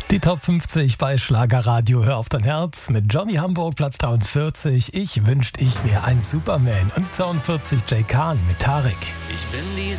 Die Top 50 bei Schlagerradio Hör auf dein Herz mit Johnny Hamburg, Platz 43. Ich wünschte, ich wäre ein Superman. Und 42 Jay Khan mit Tarek. Ich bin die